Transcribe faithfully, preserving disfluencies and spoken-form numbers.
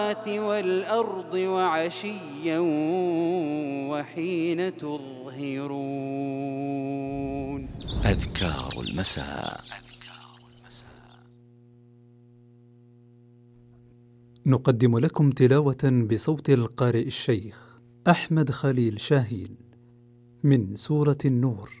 والأرض وعشيا وحين تظهرون. أذكار المساء. نقدم لكم تلاوة بصوت القارئ الشيخ أحمد خليل شاهين من سورة النور.